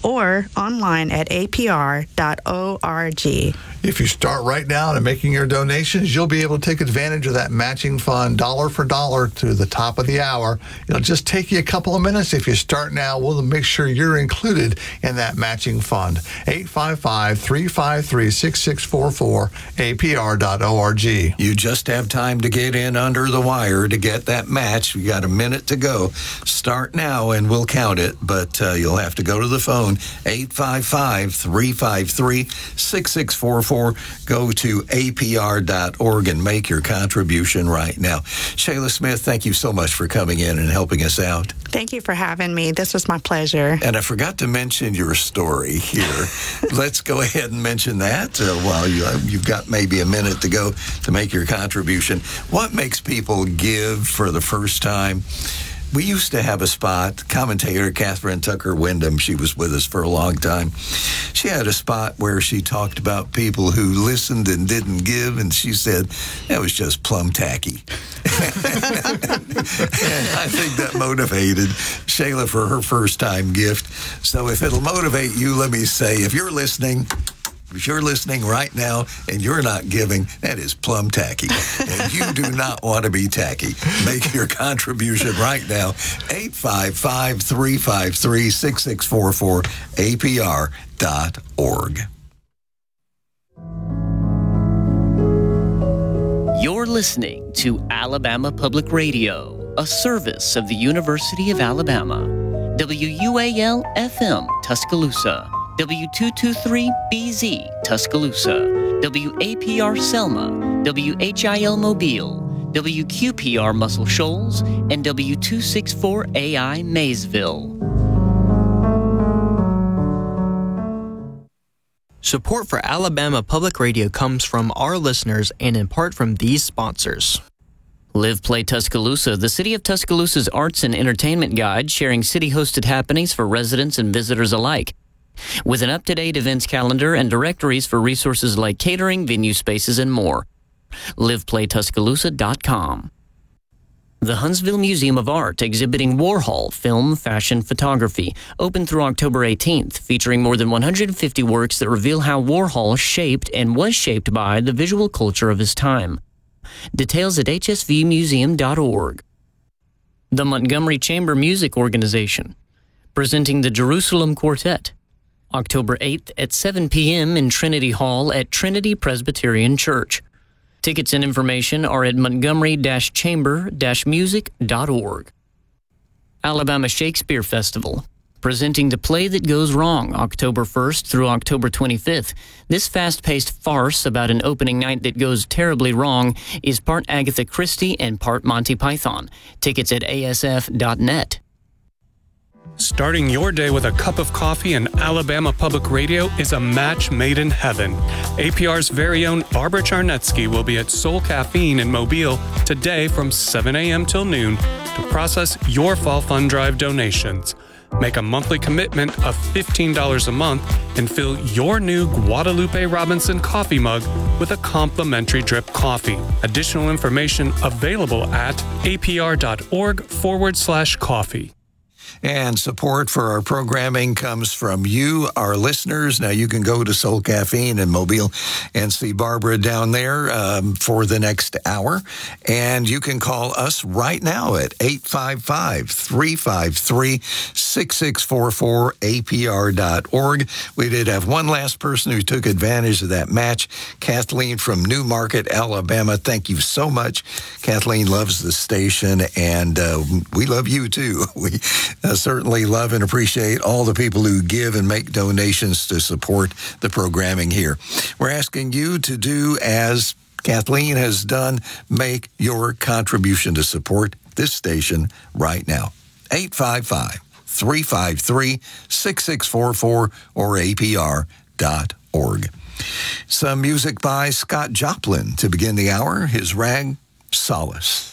or online at apr.org. If you start right now and making your donations, you'll be able to take advantage of that matching fund dollar for dollar to the top of the hour. It'll just take you a couple of minutes. If you start now, we'll make sure you're included in that matching fund. 855-353-6644, apr.org. You just have time to get in under the wire to get that match. We got a minute to go. Start now and we'll count it, but you'll have to go to the phone, 855-353-6644. Go to apr.org and make your contribution right now. Shayla Smith, thank you so much for coming in and helping us out. Thank you for having me. This was my pleasure. And I forgot to mention your story here. Let's go ahead and mention that while you've got maybe a minute to go to make your contribution. What makes people give for the first time? We used to have a spot, commentator Catherine Tucker Wyndham, she was with us for a long time. She had a spot where she talked about people who listened and didn't give, and she said, that was just plumb tacky. And I think that motivated Shayla for her first-time gift. So if it'll motivate you, let me say, if you're listening right now and you're not giving, that is plumb tacky. And you do not want to be tacky. Make your contribution right now. 855-353-6644, apr.org. You're listening to Alabama Public Radio, a service of the University of Alabama. WUAL-FM, Tuscaloosa. W223BZ, Tuscaloosa, WAPR Selma, WHIL Mobile, WQPR Muscle Shoals, and W264AI Maysville. Support for Alabama Public Radio comes from our listeners and in part from these sponsors. Live Play Tuscaloosa, the City of Tuscaloosa's arts and entertainment guide, sharing city-hosted happenings for residents and visitors alike. With an up-to-date events calendar and directories for resources like catering, venue spaces, and more. LivePlayTuscaloosa.com. The Huntsville Museum of Art exhibiting Warhol film, fashion, photography, open through October 18th, featuring more than 150 works that reveal how Warhol shaped and was shaped by the visual culture of his time. Details at hsvmuseum.org. The Montgomery Chamber Music Organization, presenting the Jerusalem Quartet, October 8th at 7 p.m. in Trinity Hall at Trinity Presbyterian Church. Tickets and information are at montgomery-chamber-music.org. Alabama Shakespeare Festival, presenting The Play That Goes Wrong, October 1st through October 25th. This fast-paced farce about an opening night that goes terribly wrong is part Agatha Christie and part Monty Python. Tickets at asf.net. Starting your day with a cup of coffee and Alabama Public Radio is a match made in heaven. APR's very own Barbara Charnetsky will be at Soul Caffeine in Mobile today from 7 a.m. till noon to process your Fall Fund Drive donations. Make a monthly commitment of $15 a month and fill your new Guadalupe Robinson coffee mug with a complimentary drip coffee. Additional information available at apr.org/coffee. And support for our programming comes from you, our listeners. Now, you can go to Soul Caffeine in Mobile and see Barbara down there for the next hour. And you can call us right now at 855-353-6644, apr.org. We did have one last person who took advantage of that match, Kathleen from Newmarket, Alabama. Thank you so much. Kathleen loves the station, and we love you, too. We certainly love and appreciate all the people who give and make donations to support the programming here. We're asking you to do as Kathleen has done, make your contribution to support this station right now. 855-353-6644 or apr.org. Some music by Scott Joplin to begin the hour, his rag, Solace.